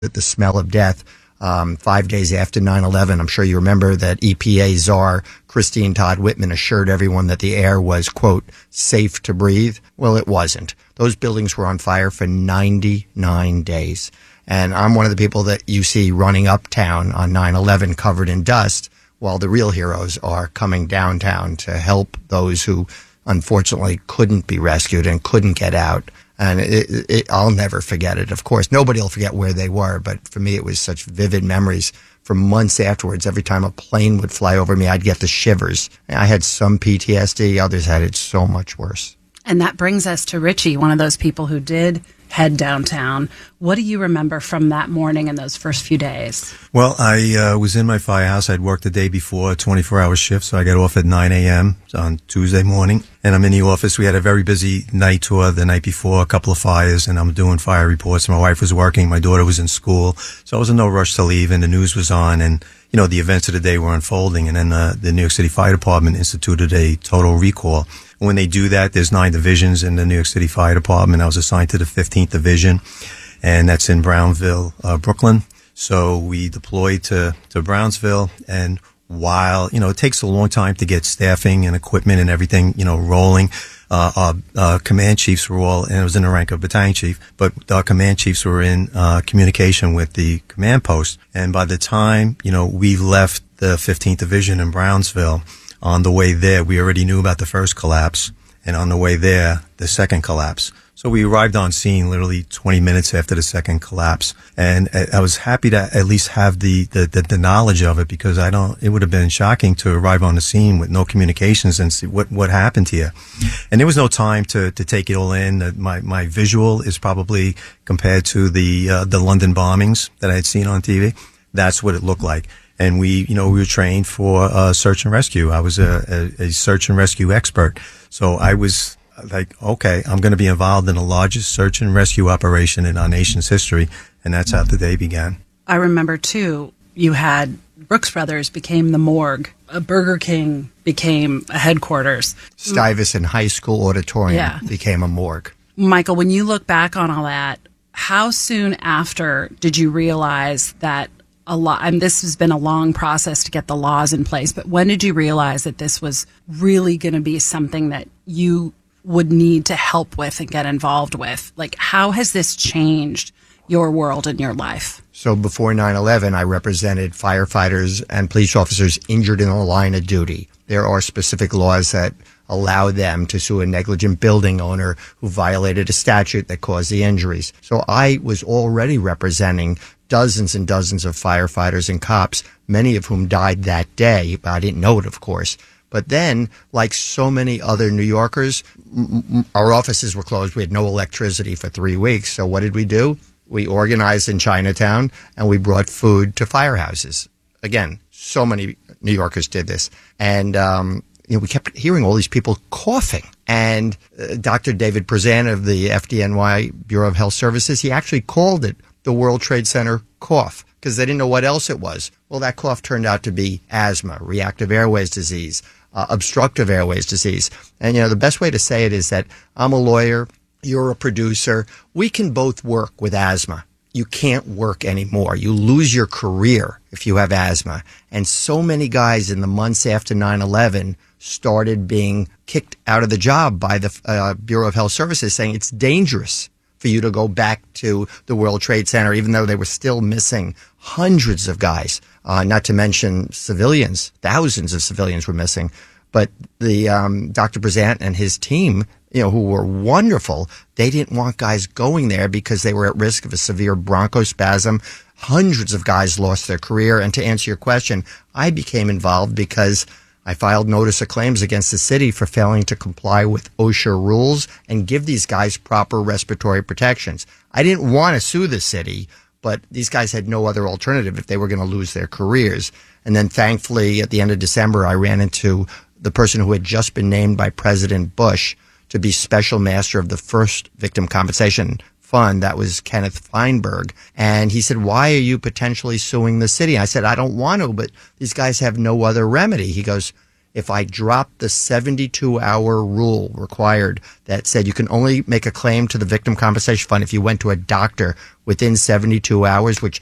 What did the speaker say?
the smell of death. 5 days after 9/11, I'm sure you remember that EPA czar Christine Todd Whitman assured everyone that the air was, quote, safe to breathe. Well, it wasn't. Those buildings were on fire for 99 days. And I'm one of the people that you see running uptown on 9/11 covered in dust, while the real heroes are coming downtown to help those who unfortunately couldn't be rescued and couldn't get out. And I'll never forget it. Of course, nobody will forget where they were, but for me, it was such vivid memories. For months afterwards, every time a plane would fly over me, I'd get the shivers. I had some PTSD. Others had it so much worse. And that brings us to Richie, one of those people who did head downtown. What do you remember from that morning and those first few days? Well, I was in my firehouse. I'd worked the day before, a 24-hour shift, so I got off at 9 a.m. on Tuesday morning. And I'm in the office. We had a very busy night tour the night before, a couple of fires, and I'm doing fire reports. My wife was working. My daughter was in school. So I was in no rush to leave, and the news was on, and the events of the day were unfolding. And then the New York City Fire Department instituted a total recall. When they do that, there's 9 divisions in the New York City Fire Department. I was assigned to the 15th Division, and that's in Brownsville, Brooklyn. So we deployed to Brownsville, and while, it takes a long time to get staffing and equipment and everything, rolling, our command chiefs were all, and it was in the rank of battalion chief, but our command chiefs were in communication with the command post. And by the time, we left the 15th Division in Brownsville, on the way there, we already knew about the first collapse, and on the way there, the second collapse. So we arrived on scene literally 20 minutes after the second collapse, and I was happy to at least have the knowledge of it, because it would have been shocking to arrive on the scene with no communications and see what happened here. And there was no time to take it all in. My visual is probably compared to the London bombings that I had seen on TV. That's what it looked like. And we were trained for search and rescue. I was a search and rescue expert. So I was like, okay, I'm going to be involved in the largest search and rescue operation in our nation's history. And that's how the day began. I remember, too, you had Brooks Brothers became the morgue. A Burger King became a headquarters. Stuyvesant High School auditorium became a morgue. Michael, when you look back on all that, how soon after did you realize that this has been a long process to get the laws in place, but when did you realize that this was really going to be something that you would need to help with and get involved with? Like, how has this changed your world and your life? So before 9/11, I represented firefighters and police officers injured in the line of duty. There are specific laws that allow them to sue a negligent building owner who violated a statute that caused the injuries. So I was already representing dozens and dozens of firefighters and cops, many of whom died that day. I didn't know it, of course. But then, like so many other New Yorkers, our offices were closed. We had no electricity for 3 weeks. So what did we do? We organized in Chinatown, and we brought food to firehouses. Again, so many New Yorkers did this. And we kept hearing all these people coughing. And Dr. David Prezan of the FDNY, Bureau of Health Services, he actually called it the World Trade Center cough, because they didn't know what else it was. Well, that cough turned out to be asthma, reactive airways disease, obstructive airways disease. And, the best way to say it is that I'm a lawyer, you're a producer. We can both work with asthma. You can't work anymore. You lose your career if you have asthma. And so many guys in the months after 9/11 started being kicked out of the job by the Bureau of Health Services, saying it's dangerous for you to go back to the World Trade Center, even though they were still missing hundreds of guys, not to mention civilians. Thousands of civilians were missing. But the Dr. Prezant and his team, who were wonderful, they didn't want guys going there because they were at risk of a severe bronchospasm. Hundreds of guys lost their career. And to answer your question, I became involved because I filed notice of claims against the city for failing to comply with OSHA rules and give these guys proper respiratory protections. I didn't want to sue the city, but these guys had no other alternative if they were going to lose their careers. And then thankfully, at the end of December, I ran into the person who had just been named by President Bush to be special master of the first victim compensation fund. That was Kenneth Feinberg. And he said, why are you potentially suing the city? I said, I don't want to, but these guys have no other remedy. He goes, if I dropped the 72-hour rule required that said you can only make a claim to the Victim Compensation Fund if you went to a doctor within 72 hours, which